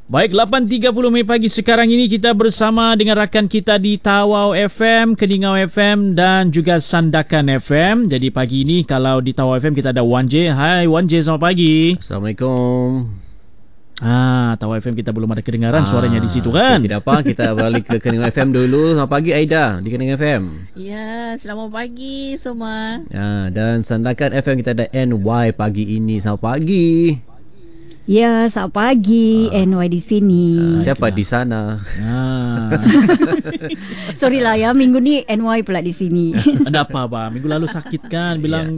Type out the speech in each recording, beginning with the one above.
Baik, 8.30 pagi sekarang ini kita bersama dengan rakan kita di Tawau FM, Keningau FM dan juga Sandakan FM. Jadi pagi ini kalau di Tawau FM kita ada Wan J. Hai Wan J, selamat pagi. Assalamualaikum. Tawau FM kita belum ada kedengaran suaranya di situ kan? Tidak apa, kita balik ke Keningau FM dulu. Selamat pagi Aida di Keningau FM. Ya, selamat pagi semua. Dan Sandakan FM kita ada NY pagi ini. Selamat pagi. Ya, selamat pagi. NY di sini. Siapa di sana? Sorry lah ya, minggu ni NY pula di sini. Ada apa, Bang? Minggu lalu sakit kan? Bilang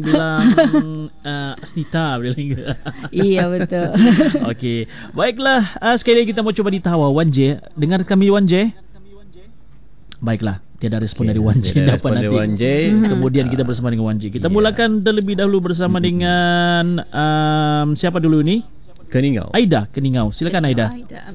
Asnita bilang gitu. Iya, betul. Okey. Baiklah, sekali lagi kita mau coba di Tawau. Wan J, dengar kami Wan J? Baiklah, tiada respon dari Wan J. Dapat nanti. Wan J. Kemudian kita bersama dengan Wan J. Kita mulakan terlebih dahulu bersama dengan siapa dulu ni? Keningau. Aida, Keningau. Silakan Aida.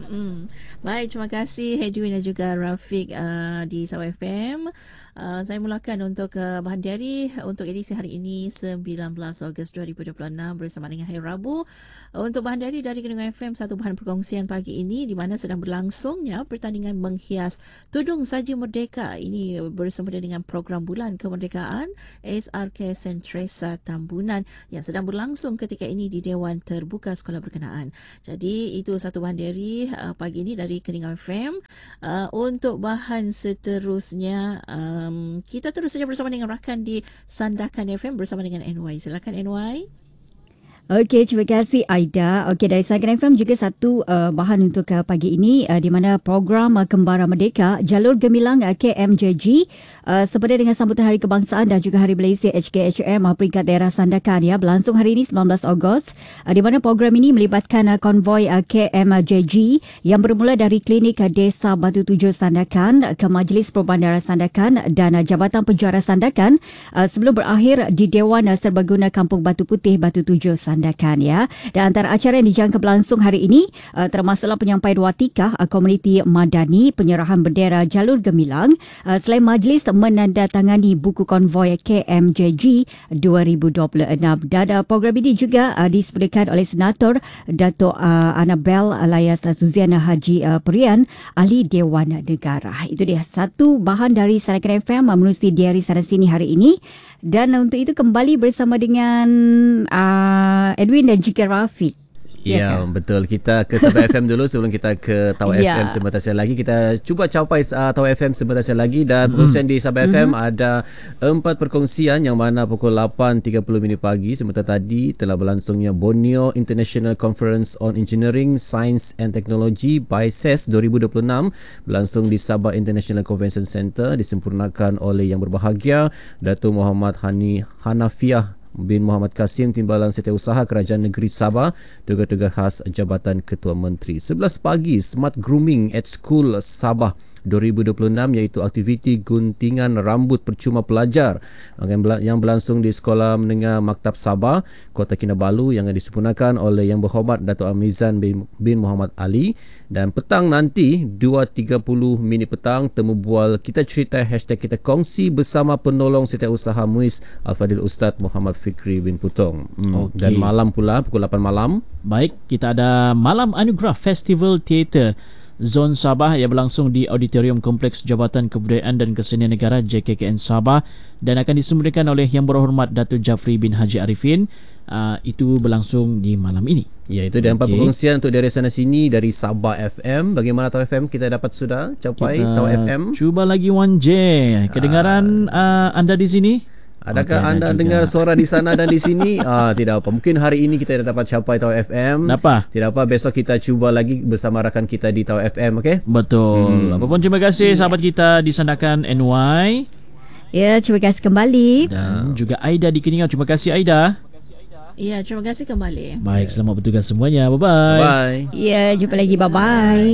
Baik, terima kasih Edwin dan juga Rafiq di Tawau FM. Saya mulakan untuk bahan diari untuk edisi hari ini 19 Ogos 2026 bersama dengan hari Rabu. Untuk bahan diari dari Keningau FM, satu bahan perkongsian pagi ini di mana sedang berlangsungnya pertandingan menghias Tudung Saji Merdeka. Ini bersama dengan program Bulan Kemerdekaan SRK Sentresa Tambunan yang sedang berlangsung ketika ini di Dewan Terbuka Sekolah Berkenaan. Jadi itu satu bahan diari pagi ini dari Keningau FM. Untuk bahan seterusnya, kita terus saja bersama dengan rakan di Sandakan FM bersama dengan NY. Silakan NY. Okey, terima kasih Aida. Okey, dari Sandakan FM juga satu bahan untuk pagi ini di mana program Kembara Merdeka Jalur Gemilang KMJG sepada dengan sambutan Hari Kebangsaan dan juga Hari Malaysia HKHM peringkat daerah Sandakan ya berlangsung hari ini 19 Ogos di mana program ini melibatkan konvoi KMJG yang bermula dari Klinik Desa Batu Tujuh Sandakan ke Majlis Perubahan Daerah Sandakan dan Jabatan Penjuara Sandakan sebelum berakhir di Dewan Serbaguna Kampung Batu Putih Batu Tujuh Sandakan ya. Dan antara acara yang dijangka berlangsung hari ini termasuklah penyampaian watikah komuniti madani, penyerahan bendera jalur gemilang selain majlis menandatangani buku konvoi KMJG 2026. Dan program ini juga disempurnakan oleh Senator Dato' Annabel Alias Suziana Haji Perian, Ahli Dewan Negara. Itu dia satu bahan dari Sandakan FM menerusi diari sana sini hari ini. Dan untuk itu kembali bersama dengan Edwin dan juga Rafiq. Ya, betul. Kita ke Sabah FM dulu sebelum kita ke Tawau FM sebentar lagi. Kita cuba capai Tawau FM sebentar lagi dan perkongsian di Sabah FM ada 4 perkongsian yang mana pukul 8.30 pagi sebentar tadi telah berlangsungnya Borneo International Conference on Engineering, Science and Technology BICES 2026 berlangsung di Sabah International Convention Centre disempurnakan oleh Yang Berbahagia Datuk Muhammad Hanafiah bin Muhammad Kasim, Timbalan Setiausaha Kerajaan Negeri Sabah, tugas-tugas khas Jabatan Ketua Menteri. 11 pagi, Smart Grooming at School Sabah 2026 iaitu aktiviti guntingan rambut percuma pelajar yang berlangsung di Sekolah Menengah Maktab Sabah, Kota Kinabalu yang disempurnakan oleh Yang Berhormat Datuk Amizan bin Muhammad Ali. Dan petang nanti 2.30 petang temu bual kita cerita #kita kongsi bersama penolong setiausaha MUIS Al-Fadil Ustaz Muhammad Fikri bin Putong. Dan malam pula pukul 8 malam. Baik, kita ada Malam Anugerah Festival Teater Zon Sabah yang berlangsung di Auditorium Kompleks Jabatan Kebudayaan dan Kesenian Negara JKKN Sabah dan akan disempurnakan oleh Yang Berhormat Datuk Jafri bin Haji Arifin. Itu berlangsung di malam ini. Ya, itu dan 4 perkongsian untuk dari sana sini dari Sabah FM. Bagaimana Tawau FM kita dapat sudah capai Tawau FM? Cuba lagi Wan J. Kedengaran anda di sini? Adakah anda dengar suara di sana dan di sini? Tidak apa. Mungkin hari ini kita dah dapat capai Tawau FM. Tidak apa, besok kita cuba lagi bersama rakan kita di Tawau FM, okey? Betul. Apapun terima kasih sahabat kita di Sandakan NY. Ya, terima kasih kembali. Dan juga Aida di Keningau. Terima kasih Aida. Ya, terima kasih kembali. Baik, selamat bertugas semuanya. Bye-bye. Bye. Ya, jumpa lagi. Bye-bye.